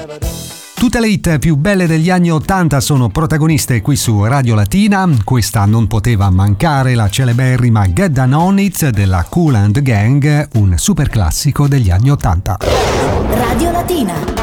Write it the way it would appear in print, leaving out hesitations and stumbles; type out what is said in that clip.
Tutte le hit più belle degli anni 80 sono protagoniste qui su Radio Latina. Questa non poteva mancare, la celeberrima Get Down On It della Kool and the Gang, un super classico degli anni 80. Radio Latina.